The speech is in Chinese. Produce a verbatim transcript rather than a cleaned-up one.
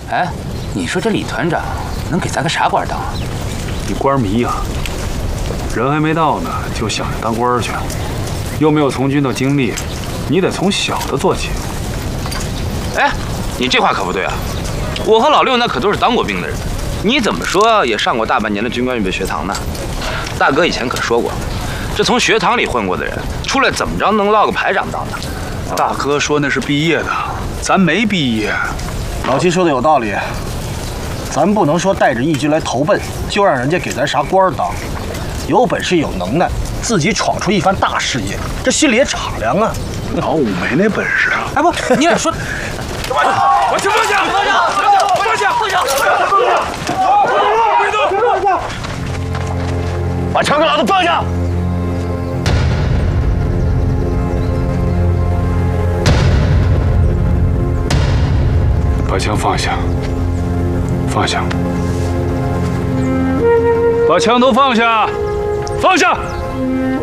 哎，你说这李团长能给咱个啥官当啊？ 你官迷呀、啊，人还没到呢，就想着当官去，又没有从军的经历，你得从小的做起。 哎，你这话可不对啊！我和老六那可都是当过兵的人，你怎么说也上过大半年的军官预备学堂呢。大哥以前可说过，这从学堂里混过的人，出来怎么着能落个排长当呢？ 大哥说那是毕业的，咱没毕业。 老七说的有道理，咱不能说带着义军来投奔，就让人家给咱啥官当。有本事有能耐，自己闯出一番大事业，这心里也敞亮啊。 老五没那本事啊！ 哎不，你俩说， 我去放下！放下！放下！放下！放下！别动！放下！把枪给老子放下！把枪放下！放下！把枪都放下！放下！